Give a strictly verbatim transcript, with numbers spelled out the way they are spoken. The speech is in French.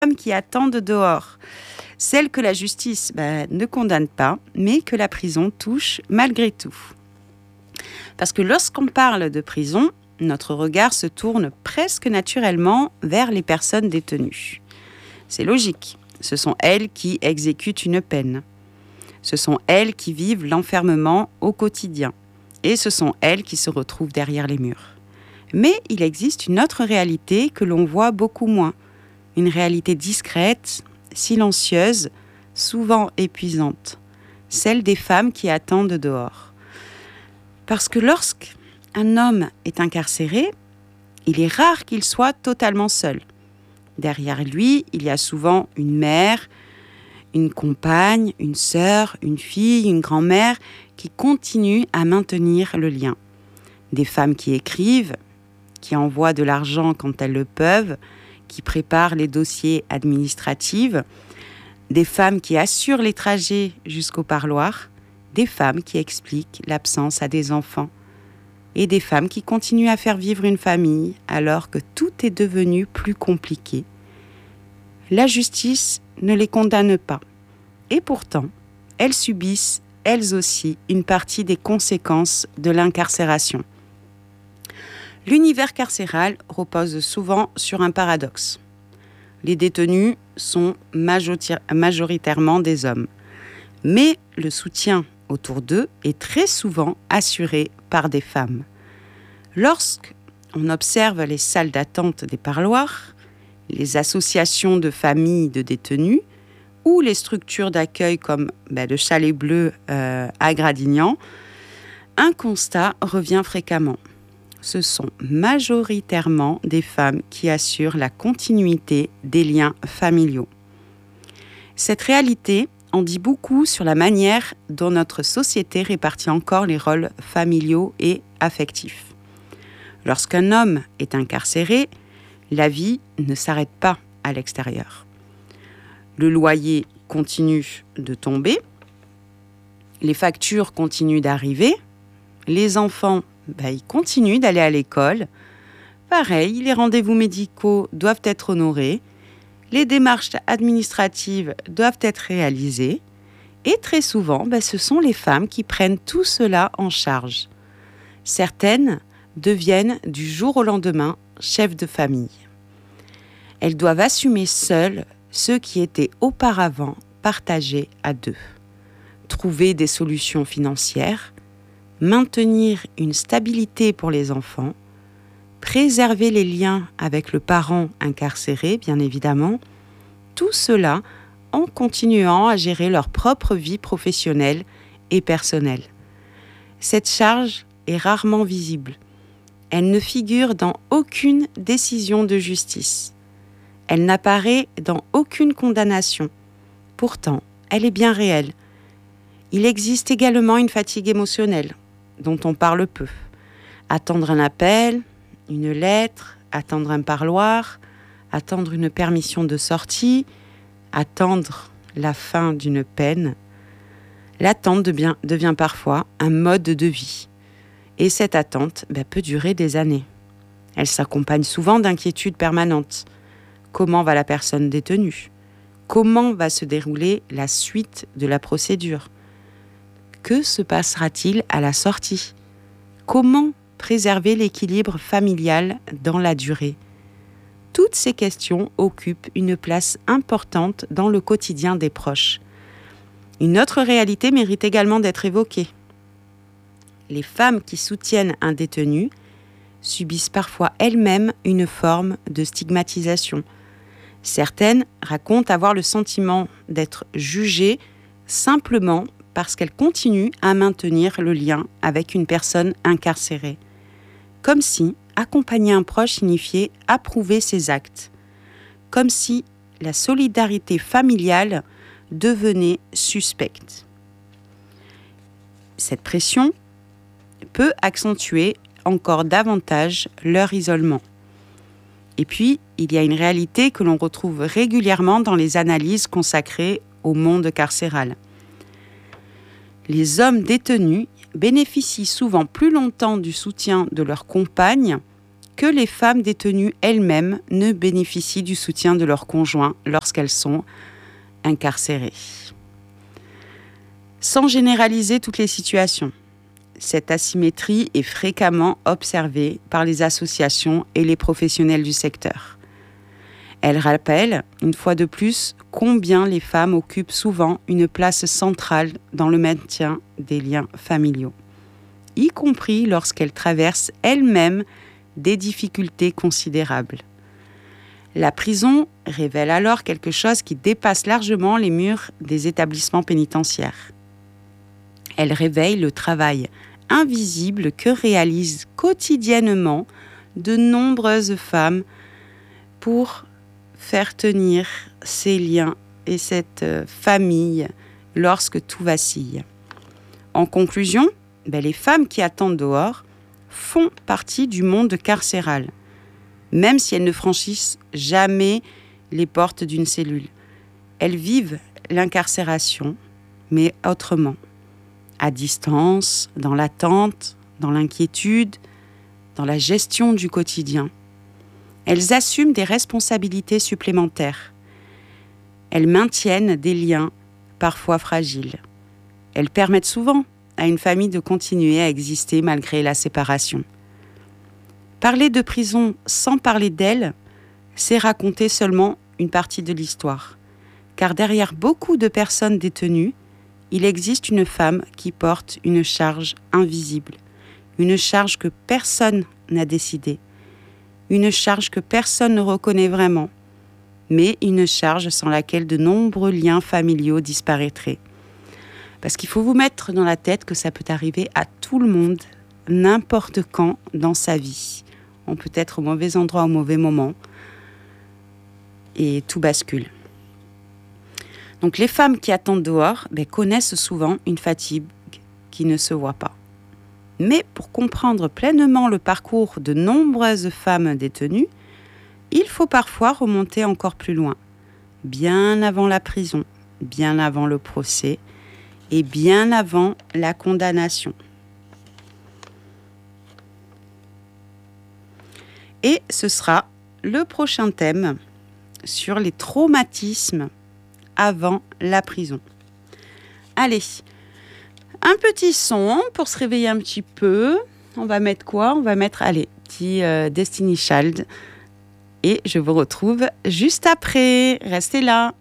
femmes qui attendent dehors. Celles que la justice ben, ne condamne pas, mais que la prison touche malgré tout. Parce que lorsqu'on parle de prison, notre regard se tourne presque naturellement vers les personnes détenues. C'est logique, ce sont elles qui exécutent une peine. Ce sont elles qui vivent l'enfermement au quotidien. Et ce sont elles qui se retrouvent derrière les murs. Mais il existe une autre réalité que l'on voit beaucoup moins. Une réalité discrète, silencieuse, souvent épuisante. Celle des femmes qui attendent dehors. Parce que lorsqu'un homme est incarcéré, il est rare qu'il soit totalement seul. Derrière lui, il y a souvent une mère, une compagne, une sœur, une fille, une grand-mère qui continuent à maintenir le lien. Des femmes qui écrivent, qui envoient de l'argent quand elles le peuvent, qui préparent les dossiers administratifs, des femmes qui assurent les trajets jusqu'au parloir, des femmes qui expliquent l'absence à des enfants et des femmes qui continuent à faire vivre une famille alors que tout est devenu plus compliqué. La justice ne les condamne pas. Et pourtant, elles subissent, elles aussi, une partie des conséquences de l'incarcération. L'univers carcéral repose souvent sur un paradoxe. Les détenus sont majoritairement des hommes, mais le soutien autour d'eux est très souvent assuré par des femmes. Lorsqu'on observe les salles d'attente des parloirs, les associations de familles de détenus ou les structures d'accueil comme ben, le Chalet Bleu euh, à Gradignan, un constat revient fréquemment. Ce sont majoritairement des femmes qui assurent la continuité des liens familiaux. Cette réalité en dit beaucoup sur la manière dont notre société répartit encore les rôles familiaux et affectifs. Lorsqu'un homme est incarcéré, la vie ne s'arrête pas à l'extérieur. Le loyer continue de tomber, les factures continuent d'arriver, les enfants ben, ils continuent d'aller à l'école. Pareil, les rendez-vous médicaux doivent être honorés, les démarches administratives doivent être réalisées et très souvent, ben, ce sont les femmes qui prennent tout cela en charge. Certaines deviennent du jour au lendemain chefs de famille. Elles doivent assumer seules ceux qui étaient auparavant partagés à deux. Trouver des solutions financières, maintenir une stabilité pour les enfants, préserver les liens avec le parent incarcéré, bien évidemment, tout cela en continuant à gérer leur propre vie professionnelle et personnelle. Cette charge est rarement visible. Elle ne figure dans aucune décision de justice. Elle n'apparaît dans aucune condamnation. Pourtant, elle est bien réelle. Il existe également une fatigue émotionnelle, dont on parle peu. Attendre un appel, une lettre, attendre un parloir, attendre une permission de sortie, attendre la fin d'une peine. L'attente devient, devient parfois un mode de vie. Et cette attente ben, peut durer des années. Elle s'accompagne souvent d'inquiétudes permanentes. Comment va la personne détenue ? Comment va se dérouler la suite de la procédure ? Que se passera-t-il à la sortie ? Comment préserver l'équilibre familial dans la durée ? Toutes ces questions occupent une place importante dans le quotidien des proches. Une autre réalité mérite également d'être évoquée. Les femmes qui soutiennent un détenu subissent parfois elles-mêmes une forme de stigmatisation. Certaines racontent avoir le sentiment d'être jugées simplement parce qu'elles continuent à maintenir le lien avec une personne incarcérée. Comme si accompagner un proche signifiait approuver ses actes. Comme si la solidarité familiale devenait suspecte. Cette pression peut accentuer encore davantage leur isolement. Et puis, il y a une réalité que l'on retrouve régulièrement dans les analyses consacrées au monde carcéral. Les hommes détenus bénéficient souvent plus longtemps du soutien de leurs compagnes que les femmes détenues elles-mêmes ne bénéficient du soutien de leur conjoint lorsqu'elles sont incarcérées. Sans généraliser toutes les situations, cette asymétrie est fréquemment observée par les associations et les professionnels du secteur. Elle rappelle, une fois de plus, combien les femmes occupent souvent une place centrale dans le maintien des liens familiaux, y compris lorsqu'elles traversent elles-mêmes des difficultés considérables. La prison révèle alors quelque chose qui dépasse largement les murs des établissements pénitentiaires. Elle réveille le travail invisible que réalisent quotidiennement de nombreuses femmes pour faire tenir ces liens et cette famille lorsque tout vacille. En conclusion, ben les femmes qui attendent dehors font partie du monde carcéral, même si elles ne franchissent jamais les portes d'une cellule. Elles vivent l'incarcération, mais autrement, à distance, dans l'attente, dans l'inquiétude, dans la gestion du quotidien. Elles assument des responsabilités supplémentaires. Elles maintiennent des liens parfois fragiles. Elles permettent souvent à une famille de continuer à exister malgré la séparation. Parler de prison sans parler d'elle, c'est raconter seulement une partie de l'histoire. Car derrière beaucoup de personnes détenues, il existe une femme qui porte une charge invisible, une charge que personne n'a décidée, une charge que personne ne reconnaît vraiment, mais une charge sans laquelle de nombreux liens familiaux disparaîtraient. Parce qu'il faut vous mettre dans la tête que ça peut arriver à tout le monde, n'importe quand dans sa vie. On peut être au mauvais endroit au mauvais moment et tout bascule. Donc les femmes qui attendent dehors ben, connaissent souvent une fatigue qui ne se voit pas. Mais pour comprendre pleinement le parcours de nombreuses femmes détenues, il faut parfois remonter encore plus loin, bien avant la prison, bien avant le procès et bien avant la condamnation. Et ce sera le prochain thème sur les traumatismes avant la prison. Allez, un petit son pour se réveiller un petit peu. On va mettre quoi ? On va mettre, allez, petit euh, Destiny Child. Et je vous retrouve juste après. Restez là.